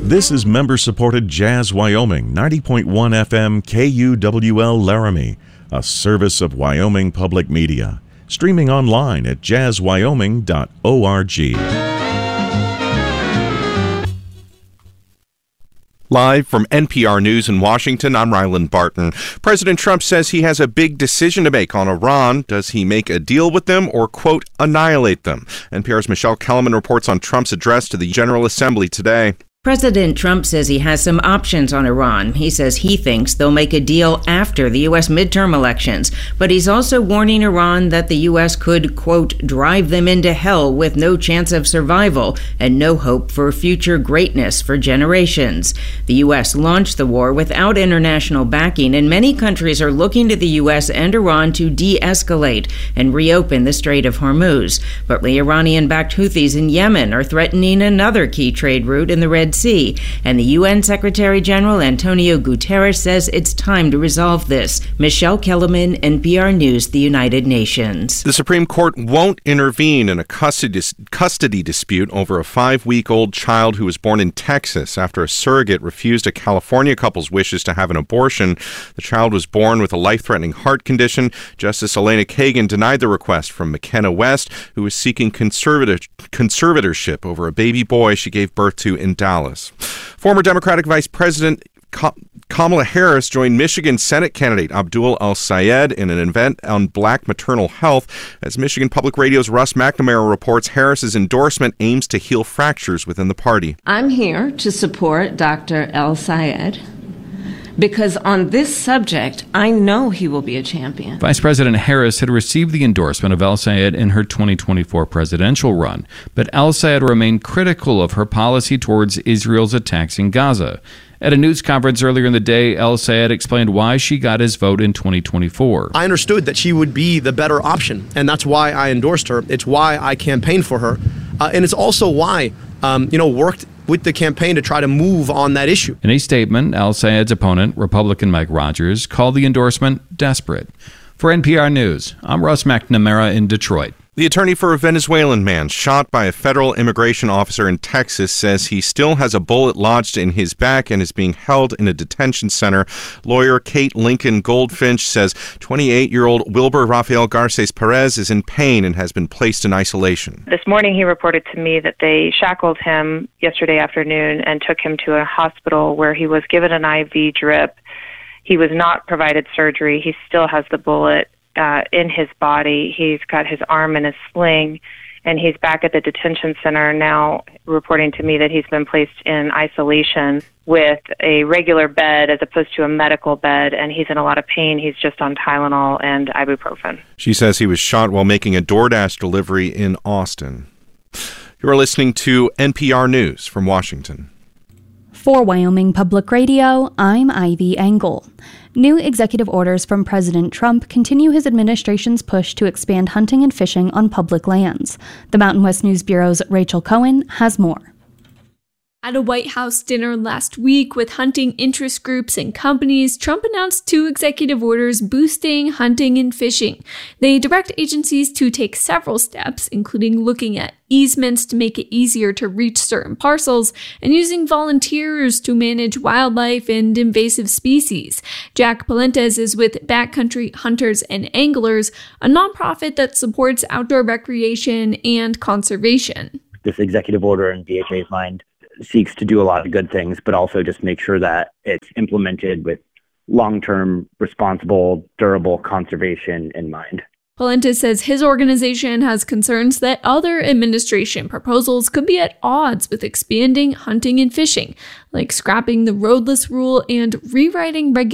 This is member-supported Jazz Wyoming, 90.1 FM KUWL Laramie, a service of Wyoming Public Media. Streaming online at jazzwyoming.org. Live from NPR News in Washington, I'm Ryland Barton. President Trump says he has a big decision to make on Iran. Does he make a deal with them or, quote, annihilate them? NPR's Michelle Kellerman reports on Trump's address to the General Assembly today. President Trump says he has some options on Iran. He says he thinks they'll make a deal after the U.S. midterm elections, but he's also warning Iran that the U.S. could, quote, drive them into hell with no chance of survival and no hope for future greatness for generations. The U.S. launched the war without international backing, and many countries are looking to the U.S. and Iran to de-escalate and reopen the Strait of Hormuz. But the Iranian-backed Houthis in Yemen are threatening another key trade route in the Red Sea, and the UN Secretary General Antonio Guterres says it's time to resolve this. Michelle Kellerman, NPR News, the United Nations. The Supreme Court won't intervene in a custody dispute over a 5-week-old child who was born in Texas after a surrogate refused a California couple's wishes to have an abortion. The child was born with a life-threatening heart condition. Justice Elena Kagan denied the request from McKenna West, who was seeking conservatorship over a baby boy she gave birth to in Dallas. Former Democratic Vice President Kamala Harris joined Michigan Senate candidate Abdul El-Sayed in an event on black maternal health. As Michigan Public Radio's Russ McNamara reports, Harris's endorsement aims to heal fractures within the party. I'm here to support Dr. El-Sayed because on this subject, I know he will be a champion. Vice President Harris had received the endorsement of El-Sayed in her 2024 presidential run, but El-Sayed remained critical of her policy towards Israel's attacks in Gaza. At a news conference earlier in the day, El-Sayed explained why she got his vote in 2024. I understood that she would be the better option, and that's why I endorsed her. It's why I campaigned for her, and it's also why, worked with the campaign to try to move on that issue. In a statement, El-Sayed's opponent, Republican Mike Rogers, called the endorsement desperate. For NPR News, I'm Russ McNamara in Detroit. The attorney for a Venezuelan man shot by a federal immigration officer in Texas says he still has a bullet lodged in his back and is being held in a detention center. Lawyer Kate Lincoln Goldfinch says 28-year-old Wilber Rafael Garces Perez is in pain and has been placed in isolation. This morning he reported to me that they shackled him yesterday afternoon and took him to a hospital where he was given an IV drip. He was not provided surgery. He still has the bullet in his body. He's got his arm in a sling, and he's back at the detention center now, reporting to me that he's been placed in isolation with a regular bed as opposed to a medical bed, and he's in a lot of pain. He's just on Tylenol and ibuprofen. She says he was shot while making a DoorDash delivery in Austin. You are listening to NPR News from Washington. For Wyoming Public Radio, I'm Ivy Engel. New executive orders from President Trump continue his administration's push to expand hunting and fishing on public lands. The Mountain West News Bureau's Rachel Cohen has more. At a White House dinner last week with hunting interest groups and companies, Trump announced 2 executive orders boosting hunting and fishing. They direct agencies to take several steps, including looking at easements to make it easier to reach certain parcels and using volunteers to manage wildlife and invasive species. Jack Palentes is with Backcountry Hunters and Anglers, a nonprofit that supports outdoor recreation and conservation. This executive order in BHA's mind seeks to do a lot of good things, but also just make sure that it's implemented with long-term, responsible, durable conservation in mind. Palentes says his organization has concerns that other administration proposals could be at odds with expanding hunting and fishing, like scrapping the roadless rule and rewriting regulations